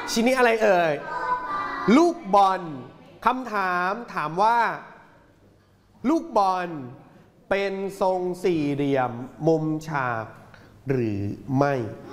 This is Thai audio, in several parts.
ชิ้นนี้อะไรเอ่ยลูกบอลคำถามว่าลูกบอลเป็นทรงสี่เหลี่ยมมุมฉากหรือไม่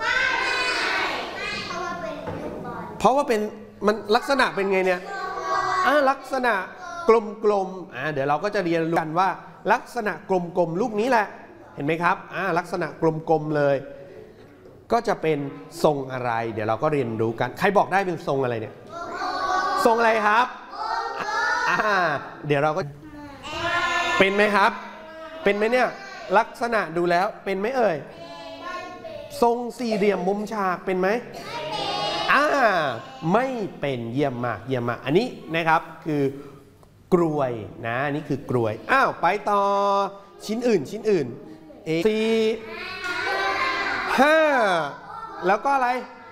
เพราะว่าเป็นมันลักษณะเป็นไงเนี่ยลักษณะกลมๆเดี๋ยวเราก็จะเรียนรู้กันว่าลักษณะกลมๆลูกนี้แหละเห็นไหมครับลักษณะกลมๆเลยก็จะเป็นทรงอะไรเดี๋ยวเราก็เรียนรู้กันใครบอกได้เป็นทรงอะไรเนี่ยทรงอะไรครับเดี๋ยวเราก็เป็นไหมครับเป็นไหมเนี่ยลักษณะดูแล้วเป็นไหมเอ่ยทรงสี่เหลี่ยมมุมฉากเป็นไหมไม่เป็นเยี่ยมมากเยี่ยมมากอันนี้นะครับคือกลวยนะนี่คือกลวยไปต่อชิ้นอื่น4 5แล้วก็อะไร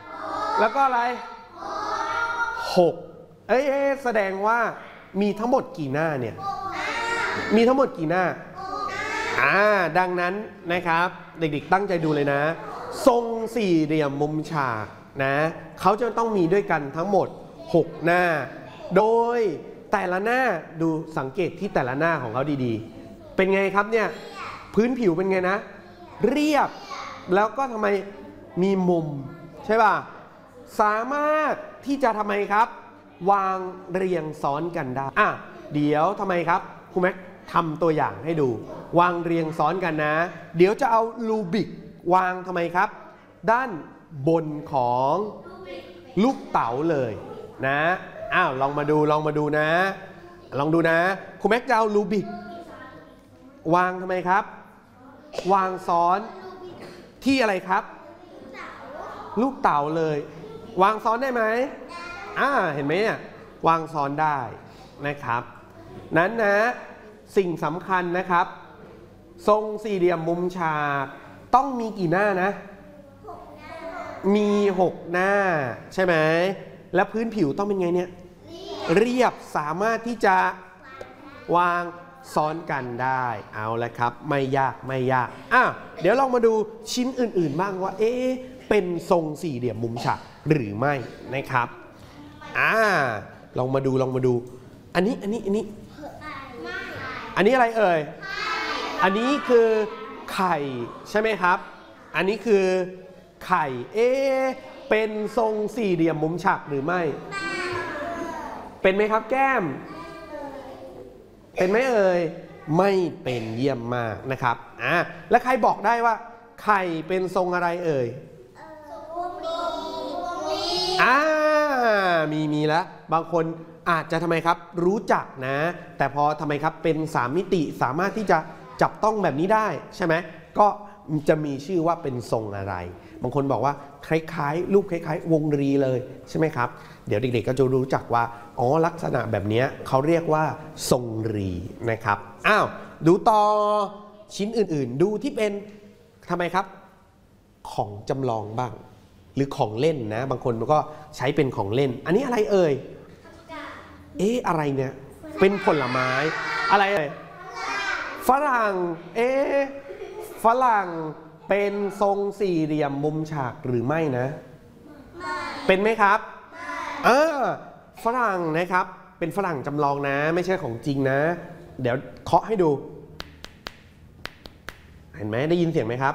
6แสดงว่ามีทั้งหมดกี่หน้าเนี่ยมีทั้งหมดกี่หน้าดังนั้นนะครับเด็กๆตั้งใจดูเลยนะทรงสี่เหลี่ยมมุมฉากนะเขาจะต้องมีด้วยกันทั้งหมด6หน้าโดยแต่ละหน้าดูสังเกตที่แต่ละหน้าของเขาดีๆเป็นไงครับเนี่ยพื้นผิวเป็นไงนะเรียบแล้วก็ทำไมมีมุมใช่ป่ะสามารถที่จะทำไมครับวางเรียงซ้อนกันได้เดี๋ยวทำไมครับครูแม็กทำตัวอย่างให้ดูวางเรียงซ้อนกันนะเดี๋ยวจะเอารูบิกวางทำไมครับด้านบนของลูกเต๋าเลยนะลองมาดูนะลองดูนะครูแม็กจะเอารูบิกวางทำไมครับวางซ้อนที่อะไรครับลูกเต๋าเลยวางซ้อนได้ไหมเห็นไหมเนี่ยวางซ้อนได้นะครับนั้นนะสิ่งสำคัญนะครับทรงสี่เหลี่ยมมุมฉากต้องมีกี่หน้านะมี6หน้าใช่ไหมและพื้นผิวต้องเป็นไงเนี่ยเรียบสามารถที่จะวางซ้อนกันได้เอาละครับไม่ยากเดี๋ยวลองมาดูชิ้นอื่นๆบ้างว่าเป็นทรงสี่เหลี่ยมมุมฉากหรือไม่นะครับลองมาดูอันนี้อะไรเอ่ยอันนี้คือไข่ใช่ไหมครับอันนี้คือไข่เป็นทรงสี่เหลี่ยมมุมฉากหรือไม่เป็นไหมครับแก้มเป็นไหมเอ่ยไม่เป็นเยี่ยมมากนะครับแล้วใครบอกได้ว่าไข่เป็นทรงอะไรเอ่ยมีแล้วบางคนอาจจะทำไมครับรู้จักนะแต่พอทำไมครับเป็น3มิติสามารถที่จะจับต้องแบบนี้ได้ใช่ไหมก็จะมีชื่อว่าเป็นทรงอะไรบางคนบอกว่าคล้ายๆรูปคล้ายๆวงรีเลยใช่ไหมครับเดี๋ยวเด็กๆก็จะรู้จักว่าลักษณะแบบนี้เขาเรียกว่าทรงรีนะครับดูต่อชิ้นอื่นๆดูที่เป็นทำไมครับของจำลองบ้างหรือของเล่นนะบางคนก็ใช้เป็นของเล่นอันนี้อะไรเอ่ยอะไรเนี่ยเป็นผลไม้อะไรเอ่ยฝรั่งฝรั่งเป็นทรงสี่เหลี่ยมมุมฉากหรือไม่นะเป็นไหมครับฝรั่งนะครับเป็นฝรั่งจำลองนะไม่ใช่ของจริงนะเดี๋ยวเคาะให้ดูเห็นไหมได้ยินเสียงไหมครับ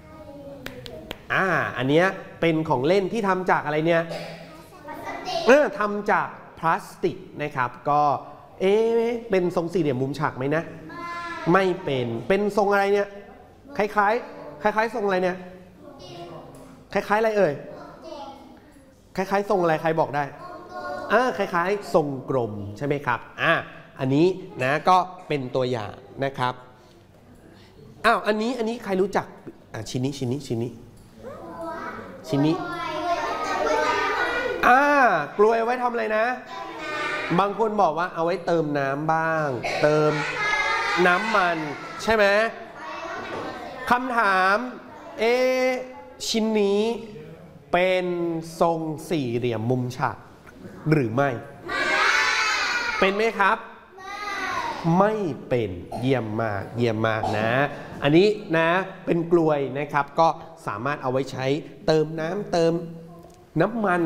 อันเนี้ยเป็นของเล่นที่ทำจากอะไรเนี่ยทำจากพลาสติกนะครับก็เป็นทรงสี่เหลี่ยมมุมฉากไหมนะไม่เป็นทรงอะไรเนี่ยคล้ายทรงอะไรเนี่ยคล้ายอะไรเอ่ยคล้ายทรงอะไรใครบอกได้คล้ายทรงกลมใช่ไหมครับอันนี้นะก็เป็นตัวอย่างนะครับอันนี้ใครรู้จักชิ้นนี้กลวยไว้ทำอะไรนะบางคนบอกว่าเอาไว้เติมน้ำบ้างเติมน้ำมันใช่ไหมคำถามชิ้นนี้เป็นทรงสี่เหลี่ยมมุมฉากหรือไม่เป็นไหมครับไม่เป็นเยี่ยมมากนะอันนี้นะเป็นกลวยนะครับก็สามารถเอาไว้ใช้เติมน้ำมัน